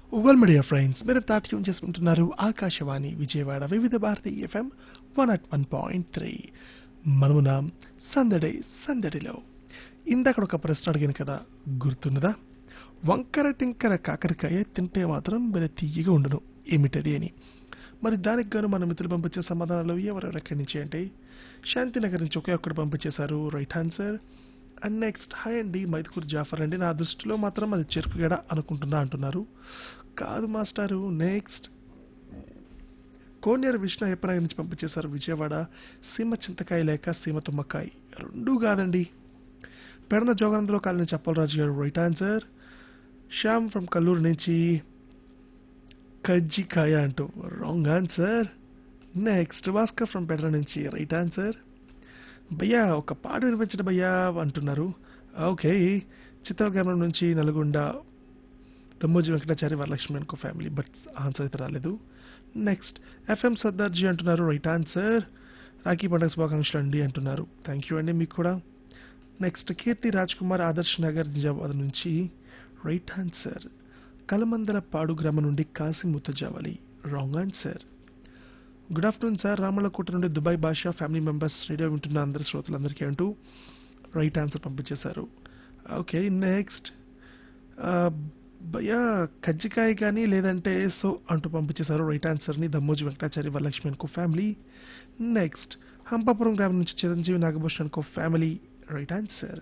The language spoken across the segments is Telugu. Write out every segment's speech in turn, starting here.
వెల్ మీడియా ఫ్రెండ్స్ మీరు ట్యూన్ చేసుకుంటున్నారు ఆకాశవాణి విజయవాడ వివిధ భారతి ఎఫ్ఎం 101.3 మనమున సందడి సందడిలో ఇందాక ఒక ప్రశ్న అడిగాను కదా గుర్తున్నదా వంకర టింకర కాకరకాయ తింటే మాత్రం భలే తీయగా ఉండను ఏమిటది అని మరి దానికి గాను మన మిత్రులు పంపించే సమాధానాలు ఎవరెవరు ఎక్కడి నుంచి అంటే శాంతినగర్ నుంచి ఒకే ఒక్కడు పంపించేశారు right answer and next hi అండి మైదుకూరు జాఫర్ అండి నా దృష్టిలో మాత్రం అది చెరుకుగడ అనుకుంటున్నా అంటున్నారు కాదు మాస్టారు నెక్స్ట్ కోనేరు విష్ణు అయ్యప్పనగర్ నుంచి పంపించేశారు విజయవాడ సీమ చింతకాయ లేక సీమ తుమ్మకాయ రెండూ కాదండి పెడన జోగానందలో కాలనీ చెప్పలరాజు గారు right answer Shyam from Kalluru నుంచి కజ్జికాయ అంటూ wrong answer next Bhaskar from Pedana నుంచి రైట్ ఆన్సర్ భయ్యా ఒక పాట వినిపించండి భయ్యా అంటున్నారు ఓకే చిత్రగ్రామం నుంచి నల్గొండ తమ్మోజీ వెంకటాచారి వరలక్ష్మి అనుకో ఫ్యామిలీ బట్ ఆన్సర్ అయితే రాలేదు నెక్స్ట్ ఎఫ్ఎం సర్దార్జీ అంటున్నారు రైట్ ఆన్సర్ రాఖీ పండుగ శుభాకాంక్షలు అండి అంటున్నారు థ్యాంక్ యూ అండి మీకు కూడా నెక్స్ట్ కీర్తి రాజ్ కుమార్ ఆదర్శ్ నగర్ నిజామాబాద్ నుంచి రైట్ ఆన్సర్ కలమందల పాడు గ్రామం నుండి Kasim Muthajavali wrong answer good afternoon sir Ramalakota నుండి దుబాయ్ భాషా ఫ్యామిలీ మెంబర్స్ రేడియో వింటున్న అందరి శ్రోతలందరికీ అంటూ రైట్ ఆన్సర్ పంపించేశారు ఓకే నెక్స్ట్ భయ్యా కజ్జికాయ కానీ లేదంటే సో అంటూ పంపించేశారు రైట్ ఆన్సర్ని దమ్మోజీ వెంకటాచారి వరలక్ష్మి అనుకో ఫ్యామిలీ నెక్స్ట్ హంపాపురం గ్రామం నుంచి చిరంజీవి నాగభూషణ్ అనుకో ఫ్యామిలీ రైట్ ఆన్సర్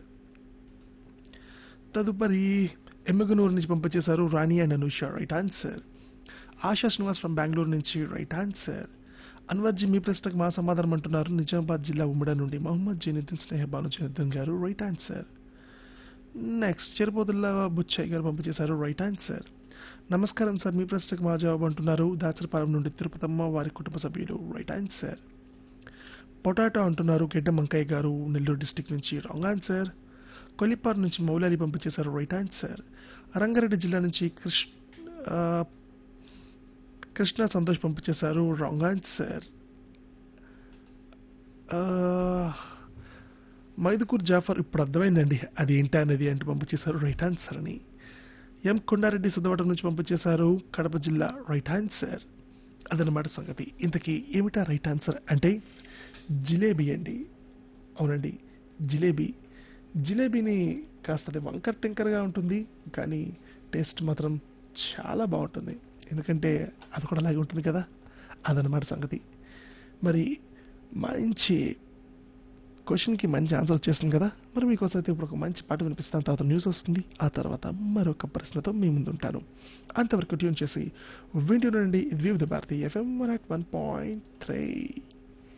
తదుపరి ఎమ్మెగనూరు నుంచి పంపించేశారు రాణి and Anusha right answer ASHA Srinivas from Bengaluru నుంచి రైట్ ఆన్సర్ అన్వర్జీ మీ ప్రశ్నకు మా సమాధానం అంటున్నారు నిజామాబాద్ జిల్లా ఉమ్మడి నుండి మొహమ్మద్ జైనుద్దీన్ స్నేహబాను జైనుద్దీన్ గారు రైట్ ఆన్సర్ నెక్స్ట్ చెరుపోతుల్లా బుచ్చయ్య గారు పంపించేశారు రైట్ ఆన్సర్ నమస్కారం సార్ మీ ప్రశ్నకు మా జవాబు అంటున్నారు దాచరపాలెం నుండి తిరుపతమ్మ వారి కుటుంబ సభ్యులు రైట్ ఆన్సర్ పొటాటో అంటున్నారు గెడ్డ మంకయ్య గారు నెల్లూరు డిస్టిక్ నుంచి రాంగ్ ఆన్సర్ కొల్లిపారు నుంచి మౌలాలి పంపించేశారు రైట్ ఆన్సర్ రంగారెడ్డి జిల్లా నుంచి కృష్ణ సంతోష్ పంపించేశారు రాంగ్ ఆన్సర్ మైదుకూర్ జాఫర్ ఇప్పుడు అర్థమైందండి అది ఏంటి అనేది అంటూ పంపించేశారు రైట్ ఆన్సర్ అని ఎం కొండారెడ్డి సిద్ధవటం నుంచి పంపించేశారు కడప జిల్లా రైట్ ఆన్సర్ అదనమాట సంగతి ఇంతకీ ఏమిటా రైట్ ఆన్సర్ అంటే జిలేబీ అండి అవునండి జిలేబీని కాస్త వంకర్ టింకర్గా ఉంటుంది కానీ టేస్ట్ మాత్రం చాలా బాగుంటుంది ఎందుకంటే అది కూడా అలాగే ఉంటుంది కదా అదనమాట సంగతి మరి మంచి క్వశ్చన్కి మంచి ఆన్సర్ వచ్చేస్తుంది కదా మరి మీకోసం అయితే ఇప్పుడు ఒక మంచి పాట వినిపిస్తాను తర్వాత న్యూస్ వస్తుంది ఆ తర్వాత మరొక ప్రశ్నతో మీ ముందు ఉంటాను అంతవరకు ట్యూన్ చేసి వింటూనండి వివిధ భారతి ఎఫ్ఎం 101.3